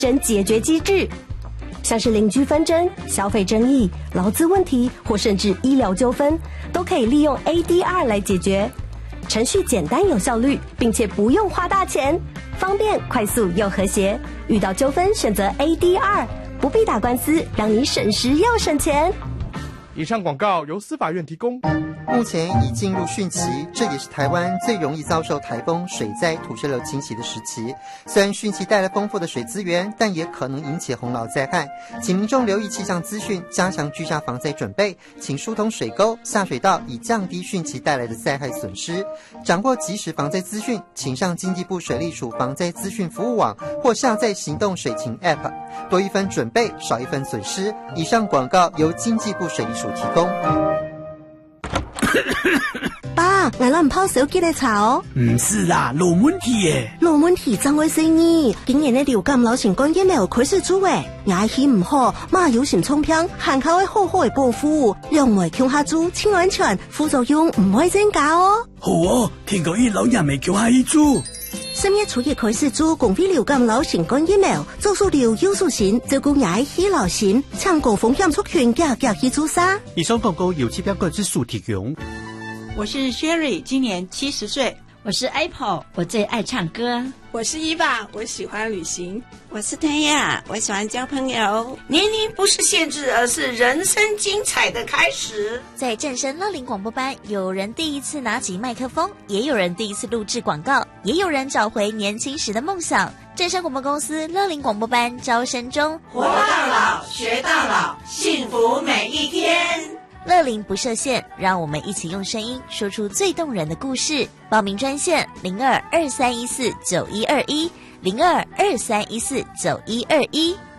争解决机制，像是邻居纷争、消费争议、劳资问题或甚至医疗纠纷，都可以利用 ADR 来解决。程序简单有效率，并且不用花大钱，方便、快速又和谐。遇到纠纷选择 ADR， 不必打官司，让你省时又省钱。 以上广告由司法院提供。 目前已进入汛期，这也是台湾最容易遭受台风、水灾、土石流侵袭的时期。虽然汛期带来丰富的水资源，但也可能引起洪涝灾害，请民众留意气象资讯，加强居家防灾准备，请疏通水沟、下水道，以降低汛期带来的灾害损失。掌握即时防灾资讯，请上经济部水利署防灾资讯服务网或下载行动水情 App， 多一分准备，少一分损失。以上广告由经济部水利署提供。 爸，我咱唔泡手机来查哦。 唔是啦，老问题耶。 老问题怎回事呢？今年的流感流行感染了开始做诶，牙齿唔好，马有心冲偏，含口会好好的保护，两位强下做，清安全，副作用唔会增加哦。 好哦，听讲伊老人未叫下一做。 3月初一开始做公费流感流行感染了，做数流有数型，照顾牙齿流行，抢高风险族群加去做啥？ 以上广告由期标管制署提供。 我是 Sherry， 今年70岁。 我是 Apple， 我最爱唱歌。 我是伊娃，我喜欢旅行。 我是天亚，我喜欢交朋友。 年龄不是限制，而是人生精彩的开始。 在正声乐龄广播班，有人第一次拿起麦克风，也有人第一次录制广告，也有人找回年轻时的梦想。正声广播公司乐龄广播班招生中， 活到老，学到老，幸福每一天。 乐龄不设限，让我们一起用声音说出最动人的故事。报名专线0223149121，0223149121。